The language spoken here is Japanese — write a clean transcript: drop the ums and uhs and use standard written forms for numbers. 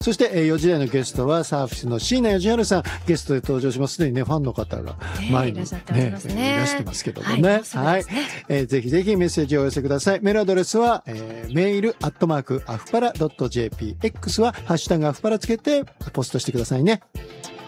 そして、4時台のゲストはサーフィスの椎名義治さん、ゲストで登場します。すでにね、ファンの方が前に、 いらっしゃっておりますね。 いらしてますけどもね。 はい。 ぜひぜひメッセージをお寄せください。メールアドレスは、メールアフパラ.jp。X はハッシュタグアフパラつけてポストしてくださいね。